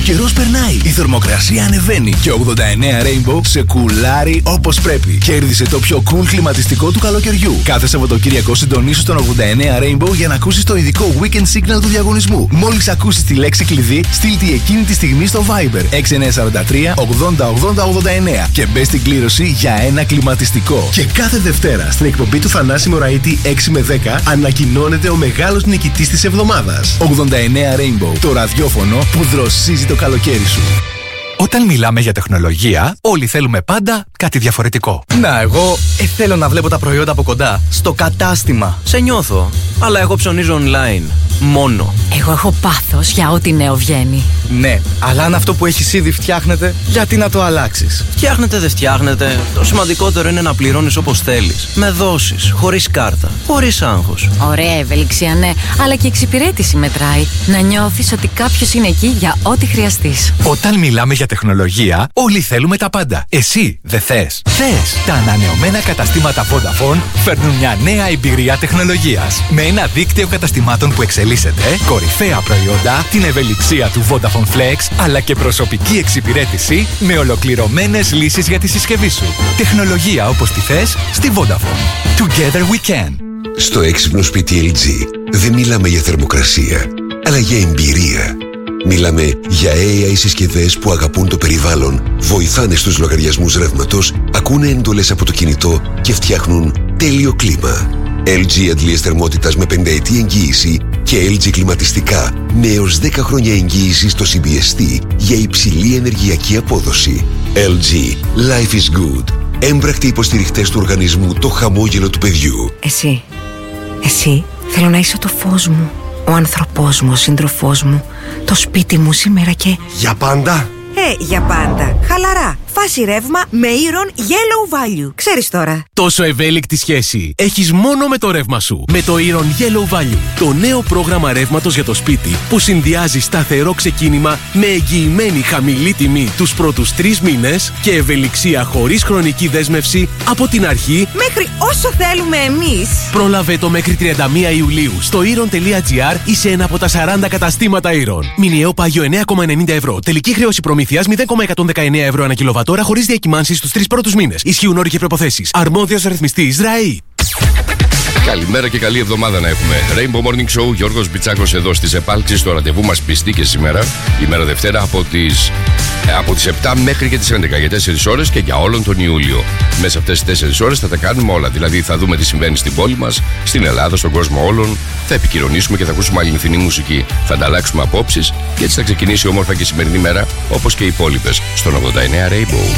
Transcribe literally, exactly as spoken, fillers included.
καιρός περνάει, η θερμοκρασία ανεβαίνει και ο ογδόντα εννέα Rainbow σε κουλάρει όπως πρέπει. Κέρδισε το πιο cool κλιματιστικό του καλοκαιριού. Κάθε Σαββατοκύριακο συντονίσου στον ογδόντα εννέα Rainbow για να ακούσεις το ειδικό weekend signal του διαγωνισμού. Μόλις ακούσεις τη λέξη κλειδί, στείλ τη εκείνη τη στιγμή στο Viber έξι εννιά τέσσερα τρία ογδόντα ογδόντα ογδόντα εννέα και μπες στην κλήρωση για ένα κλιματιστικό. Και κάθε Δευτέρα στην εκπομπή του Θανάση Μωραήτη έξι με δέκα ανακοινώνεται ο μεγάλος νικητής της εβδομάδας. ογδόντα εννέα Rainbow, το ραδιόφωνο που δροσίζει το καλοκαίρι σου. Όταν μιλάμε για τεχνολογία, όλοι θέλουμε πάντα κάτι διαφορετικό. Να, εγώ ε, θέλω να βλέπω τα προϊόντα από κοντά, στο κατάστημα. Σε νιώθω, αλλά εγώ ψωνίζω online. Μόνο. Εγώ έχω πάθος για ό,τι νέο βγαίνει. Ναι, αλλά αν αυτό που έχεις ήδη φτιάχνεται, γιατί να το αλλάξεις? Φτιάχνετε, δεν φτιάχνετε. Το σημαντικότερο είναι να πληρώνεις όπως θέλεις. Με δόσεις, χωρίς κάρτα, χωρίς άγχος. Ωραία ευελιξία, ναι, αλλά και εξυπηρέτηση μετράει. Να νιώθεις ότι κάποιος είναι εκεί για ό,τι χρειαστείς. Όταν μιλάμε για τεχνολογία, όλοι θέλουμε τα πάντα. Εσύ δεν θες? Θες! Τα ανανεωμένα καταστήματα Vodafone φέρνουν μια νέα εμπειρία τεχνολογίας. Με ένα δίκτυο καταστημάτων που εξελίσσεται, κορυφαία προϊόντα, την ευελιξία του Vodafone Flex, αλλά και προσωπική εξυπηρέτηση με ολοκληρωμένες λύσεις για τη συσκευή σου. Τεχνολογία όπως τη θες στη Vodafone. Together we can. Στο έξυπνο σπίτι ελ τζι δεν μιλάμε για θερμοκρασία, αλλά για εμπειρία. Μιλάμε για έι άι συσκευές που αγαπούν το περιβάλλον, βοηθάνε στους λογαριασμούς ρεύματος, ακούνε εντολές από το κινητό και φτιάχνουν τέλειο κλίμα. ελ τζι αντλίες θερμότητας με πενταετή εγγύηση και ελ τζι κλιματιστικά με έως δέκα χρόνια εγγύηση στο σι μπι ες τι για υψηλή ενεργειακή απόδοση. ελ τζι. Life is good. Έμπρακτοι υποστηριχτές του οργανισμού Το Χαμόγελο του Παιδιού. Εσύ, εσύ θέλω να είσαι το φως μου, ο άνθρωπός μου, ο σύντροφός μου, το σπίτι μου σήμερα και... Για πάντα? Ε, για πάντα. Χαλαρά. Φάση ρεύμα με Iron Yellow Value. Ξέρεις τώρα. Τόσο ευέλικτη σχέση έχεις μόνο με το ρεύμα σου. Με το Iron Yellow Value. Το νέο πρόγραμμα ρεύματος για το σπίτι που συνδυάζει σταθερό ξεκίνημα με εγγυημένη χαμηλή τιμή τους πρώτους τρεις μήνες και ευελιξία χωρίς χρονική δέσμευση από την αρχή μέχρι όσο θέλουμε εμείς. Πρόλαβε το μέχρι τριάντα μία Ιουλίου στο iron.gr ή σε ένα από τα σαράντα καταστήματα Iron. Μηνιαίο πάγιο εννέα κόμμα ενενήντα ευρώ. Τελική χρέωση προμήθειας μηδέν κόμμα εκατόν δεκαεννέα ευρώ ανά κιλοβατόρα χωρίς διακυμάνσεις στους τρεις πρώτους μήνες. Ισχύουν όροι και προϋποθέσεις. Αρμόδιος ρυθμιστής ΡΑΗ. Καλημέρα και καλή εβδομάδα να έχουμε. Rainbow Morning Show, Γιώργος Μπιτσάκος εδώ στις επάλξεις. Το ραντεβού μας πιστεί και σήμερα, ημέρα Δευτέρα, από τις, από τις επτά μέχρι και τις έντεκα για τέσσερις ώρες και για όλον τον Ιούλιο. Μέσα αυτές τις τέσσερις ώρες θα τα κάνουμε όλα. Δηλαδή θα δούμε τι συμβαίνει στην πόλη μας, στην Ελλάδα, στον κόσμο όλων. Θα επικοινωνήσουμε και θα ακούσουμε αληθινή μουσική. Θα ανταλλάξουμε απόψεις και έτσι θα ξεκινήσει όμορφα και η σημερινή μέρα, όπως και οι υπόλοιπες, στον ογδόντα εννέα Rainbow.